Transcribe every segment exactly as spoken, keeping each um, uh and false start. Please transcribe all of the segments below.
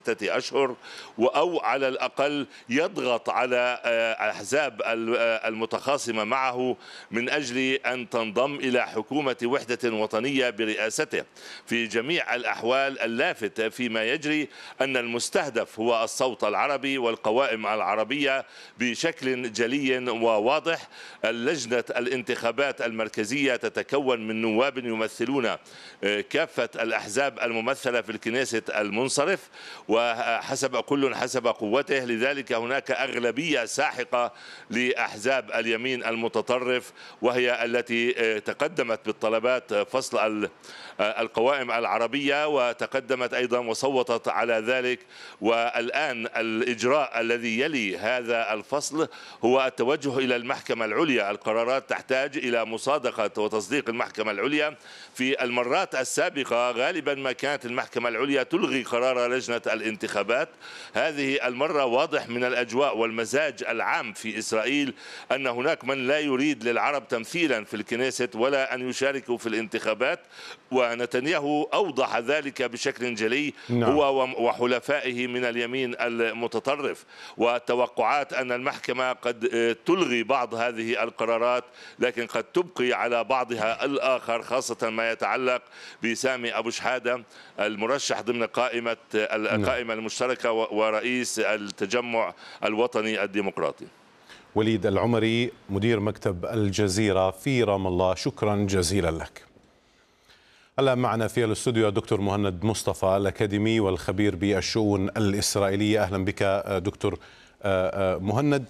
ستة أشهر، أو على الأقل يضغط على أحزاب المتخاصمة معه من أجل أن تنضم إلى حكومة وحدة وطنية برئاسته. في جميع الأحوال اللافت فيما يجري أن المستهدف هو الصوت العربي والقوائم العربية بشكل جلي وواضح. اللجنة الانتخابات المركزية تتكون من نواب يمثلون كافة الأحزاب الممثلة في الكنيست المنصرف، وحسب كل حسب قوته. لذلك هناك أغلبية ساحقة لأحزاب اليمين المتطرف، وهي التي تقدمت بالطلبات فصل القوائم العربية، وتقدمت أيضا وصوتت على ذلك. والآن الإجراء الذي يلي هذا الفصل هو التوجه إلى المحكمة العليا. القرارات تحتاج إلى مصادقة وتصديق المحكمة العليا. في المرات السابقة غالبا ما كانت المحكمة العليا تلغي قرار لجنة الانتخابات. هذه المرة واضح من الأجواء والمزاج العام في إسرائيل أن هناك من لا يريد للعرب تمثيلا في الكنيست ولا أن يشاركوا في الانتخابات، ونتنياهو أوضح ذلك بشكل جلي نعم. هو وحلفائه من اليمين المتطرف. والتوقعات أن المحكمة قد تلغي بعض هذه القرارات، لكن قد تبقي على بعضها الآخر، خاصة ما يتعلق بسامي أبو شحادة المرشح ضمن قائمة القائمة المشتركة ورئيس التجمع الوطني الديمقراطي. وليد العمري مدير مكتب الجزيرة في رام الله، شكرا جزيلا لك. هلا معنا في الاستوديو الدكتور مهند مصطفى الأكاديمي والخبير بالشؤون الإسرائيلية. أهلا بك دكتور مهند.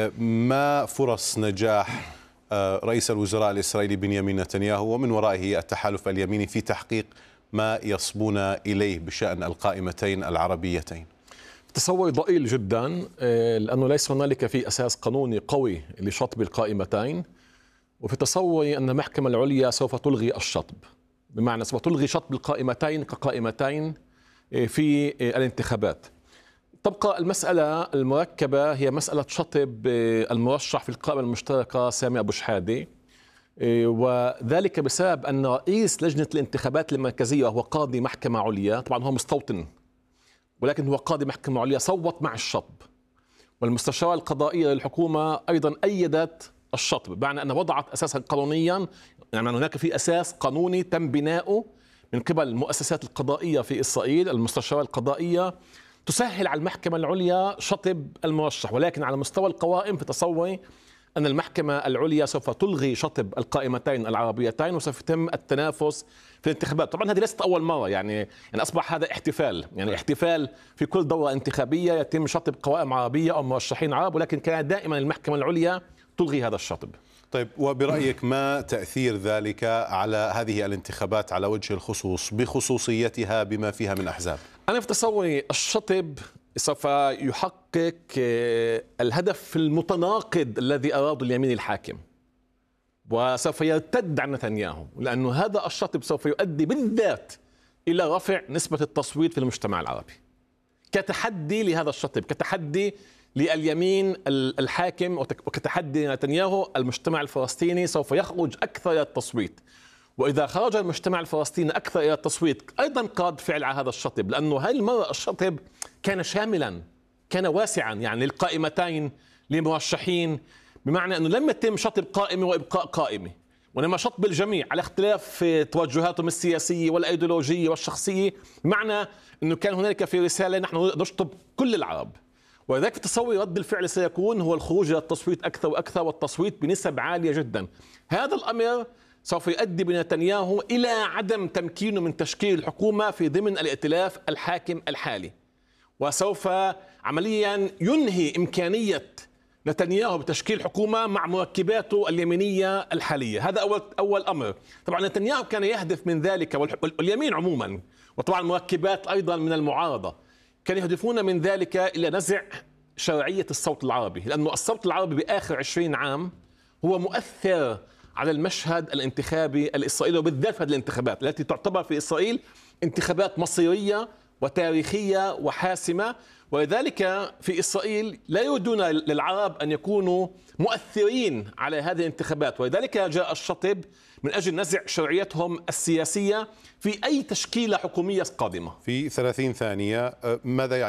ما فرص نجاح رئيس الوزراء الإسرائيلي بنيامين نتنياهو ومن ورائه التحالف اليميني في تحقيق ما يصبون إليه بشأن القائمتين العربيتين؟ تصوري ضئيل جدا، لأنه ليس هنالك في أساس قانوني قوي لشطب القائمتين، وفي تصوري أن المحكمة العليا سوف تلغي الشطب، بمعنى سوف تلغي شطب القائمتين كقائمتين في الانتخابات. تبقى المسألة المركبة هي مسألة شطب المرشح في القائمة المشتركة سامي أبو شحادة، وذلك بسبب أن رئيس لجنة الانتخابات المركزية وهو قاضي محكمة عليا، طبعا هو مستوطن ولكن هو قاضي محكمة عليا، صوت مع الشطب. والمستشارة القضائية للحكومة أيضا أيدت الشطب، بمعنى أنها وضعت أساسا قانونيا، يعني هناك في أساس قانوني تم بناؤه من قبل المؤسسات القضائية في إسرائيل. المستشارة القضائية تسهل على المحكمة العليا شطب المرشح، ولكن على مستوى القوائم في تصوري أن المحكمة العليا سوف تلغي شطب القائمتين العربيتين، وسوف يتم التنافس في الانتخابات. طبعا هذه ليست أول مرة، يعني يعني أصبح هذا احتفال، يعني احتفال في كل دورة انتخابية يتم شطب قوائم عربية أو مرشحين عرب، ولكن كان دائما المحكمة العليا تلغي هذا الشطب. طيب، وبرأيك ما تأثير ذلك على هذه الانتخابات على وجه الخصوص بخصوصيتها بما فيها من أحزاب؟ أنا في تصوري الشطب سوف يحقق الهدف المتناقض الذي أراده اليمين الحاكم، وسوف يرتد عن نتنياهو، لأنه هذا الشطب سوف يؤدي بالذات إلى رفع نسبة التصويت في المجتمع العربي، كتحدي لهذا الشطب، كتحدي لليمين الحاكم، وكتحدي نتنياهو. المجتمع الفلسطيني سوف يخرج أكثر إلى التصويت، وإذا خرج المجتمع الفلسطيني أكثر إلى التصويت أيضا قاد فعل على هذا الشطب، لأنه هذه المرة الشطب كان شاملا، كان واسعا، يعني للقائمتين لمرشحين، بمعنى أنه لم يتم شطب قائمة وإبقاء قائمة، وإنما شطب الجميع على اختلاف توجهاتهم السياسية والأيديولوجية والشخصية، بمعنى أنه كان هنالك في رسالة نحن نشطب كل العرب. ولذلك في تصوري رد الفعل سيكون هو الخروج إلى التصويت أكثر وأكثر، والتصويت بنسب عالية جدا. هذا الأمر سوف يؤدي بنتنياهو إلى عدم تمكينه من تشكيل الحكومة في ضمن الائتلاف الحاكم الحالي، وسوف عمليا ينهي إمكانية نتنياهو بتشكيل حكومة مع مركباته اليمينية الحالية. هذا أول أول أمر. طبعا نتنياهو كان يهدف من ذلك، واليمين عموما، وطبعا مركبات أيضا من المعارضة، كانوا يهدفون من ذلك إلى نزع شرعية الصوت العربي، لأنه الصوت العربي بآخر عشرين عام هو مؤثر على المشهد الانتخابي الإسرائيلي، وبالذات في هذه الانتخابات التي تعتبر في إسرائيل انتخابات مصيرية وتاريخية وحاسمة. ولذلك في إسرائيل لا يريدون للعرب أن يكونوا مؤثرين على هذه الانتخابات، ولذلك جاء الشطب من أجل نزع شرعيتهم السياسية في أي تشكيلة حكومية قادمة. في ثلاثين ثانية، ماذا يعني